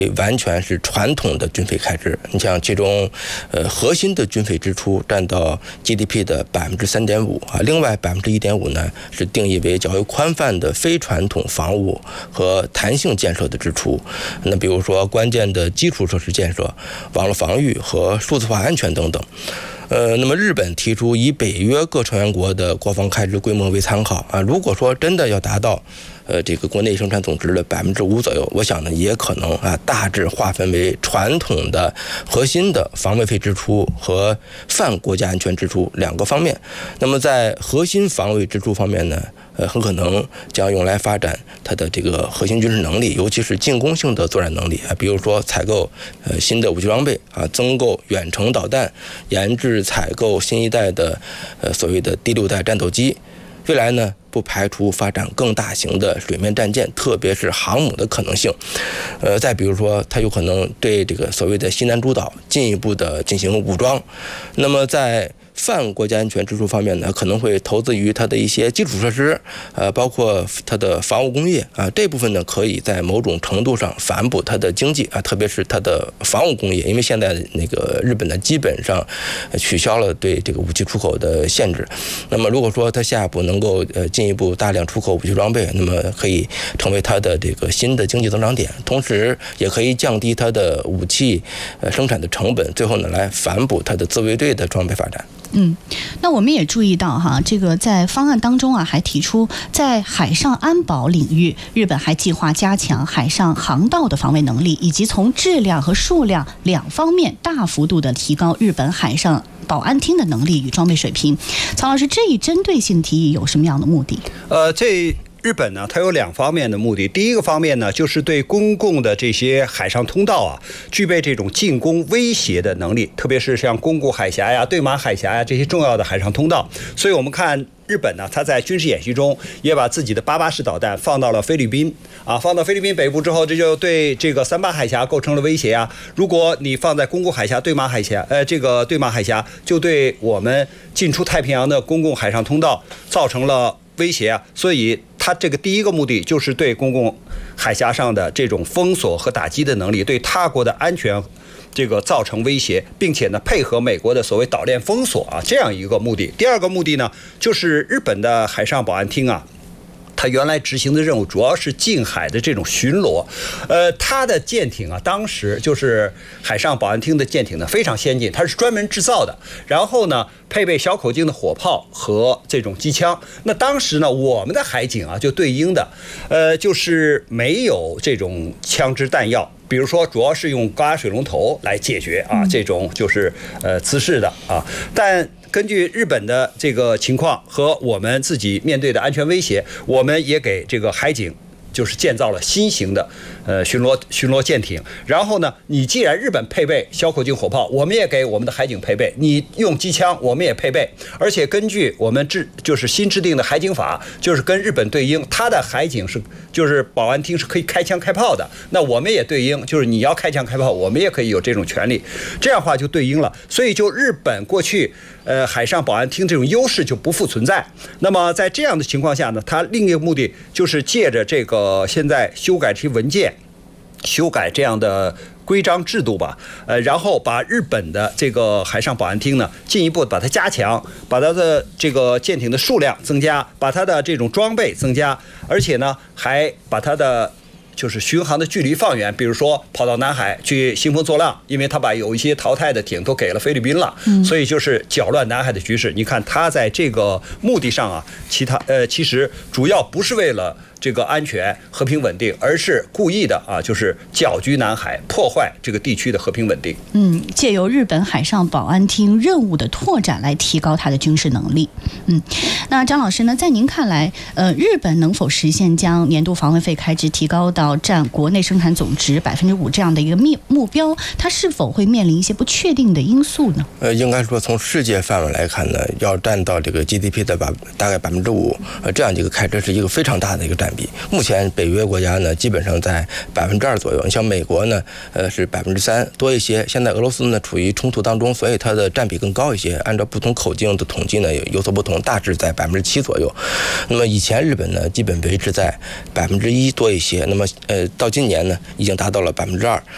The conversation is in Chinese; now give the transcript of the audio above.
完全是传统的军费开支。你像其中，核心的军费支出占到 GDP 的3.5%啊，另外1.5%呢是定义为较为宽泛的非传统防务和弹性建设的支出。那比如说关键的基础设施建设、网络防御和数字化安全等等。那么日本提出以北约各成员国的国防开支规模为参考啊，如果说真的要达到这个国内生产总值的5%左右，我想呢也可能啊大致划分为传统的核心的防卫费支出和泛国家安全支出两个方面。那么在核心防卫支出方面呢，很可能将用来发展它的这个核心军事能力，尤其是进攻性的作战能力啊，比如说采购新的武器装备啊，增购远程导弹，研制采购新一代的所谓的第6代战斗机。未来呢，不排除发展更大型的水面战舰，特别是航母的可能性。再比如说，它有可能对这个所谓的西南诸岛进一步的进行武装。那么在泛国家安全支出方面呢，可能会投资于它的一些基础设施，包括它的防务工业啊，这部分呢可以在某种程度上反哺它的经济啊，特别是它的防务工业，因为现在那个日本呢基本上取消了对这个武器出口的限制。那么如果说它下一步能够进一步大量出口武器装备，那么可以成为它的这个新的经济增长点，同时也可以降低它的武器生产的成本，最后呢来反哺它的自卫队的装备发展。 那我们也注意到哈，这个在方案当中啊，还提出在海上安保领域，日本还计划加强海上航道的防卫能力，以及从质量和数量两方面大幅度的提高日本海上保安厅的能力与装备水平。曹老师，这一针对性提议有什么样的目的？ 日本呢，它有两方面的目的。第一个方面呢，就是对公共的这些海上通道啊，具备这种进攻威胁的能力，特别是像宫古海峡呀、对马海峡呀这些重要的海上通道。所以我们看日本呢，它在军事演习中也把自己的88式导弹放到了菲律宾啊，放到菲律宾北部之后，这就对这个三八海峡构成了威胁啊。如果你放在宫古海峡、对马海峡，这个对马海峡就对我们进出太平洋的公共海上通道造成了威胁啊。所以它这个第一个目的就是对公共海峡上的这种封锁和打击的能力，对他国的安全这个造成威胁，并且呢配合美国的所谓岛链封锁啊，这样一个目的。第二个目的呢，就是日本的海上保安厅啊，它原来执行的任务主要是近海的这种巡逻，它的舰艇啊，当时就是海上保安厅的舰艇呢非常先进，它是专门制造的，然后呢配备小口径的火炮和这种机枪。那当时呢，我们的海警啊就对应的，就是没有这种枪支弹药。比如说，主要是用高压水龙头来解决啊，这种就是姿势的啊。但根据日本的这个情况和我们自己面对的安全威胁，我们也给这个海警就是建造了新型的巡逻舰艇。然后呢，你既然日本配备小口径火炮，我们也给我们的海警配备；你用机枪，我们也配备。而且根据我们就是新制定的海警法，就是跟日本对应，它的海警就是保安厅是可以开枪开炮的。那我们也对应，就是你要开枪开炮，我们也可以有这种权利。这样的话就对应了。所以就日本过去海上保安厅这种优势就不复存在。那么在这样的情况下呢，它另一个目的就是借着这个现在修改这些文件，修改这样的规章制度吧，然后把日本的这个海上保安厅呢进一步把它加强，把它的这个舰艇的数量增加，把它的这种装备增加，而且呢还把它的就是巡航的距离放远，比如说跑到南海去兴风作浪，因为他把有一些淘汰的艇都给了菲律宾了，所以就是搅乱南海的局势。你看他在这个目的上啊，其实主要不是为了这个安全和平稳定，而是故意的啊，就是搅局南海，破坏这个地区的和平稳定。 借由日本海上保安厅任务的拓展来提高它的军事能力。那张老师呢，在您看来，日本能否实现将年度防卫费开支提高到占国内生产总值5%这样的一个目标？它是否会面临一些不确定的因素呢？ 应该说从世界范围来看呢，要占到这个 GDP 的大概5%，这样一个开支是一个非常大的一个占比。目前北约国家呢基本上在2%左右，你像美国呢是3%多一些。现在俄罗斯呢处于冲突当中，所以它的占比更高一些。按照不同口径的统计呢有所不同，大致在7%左右。那么以前日本呢基本维持在1%多一些，那么到今年呢已经达到了2%。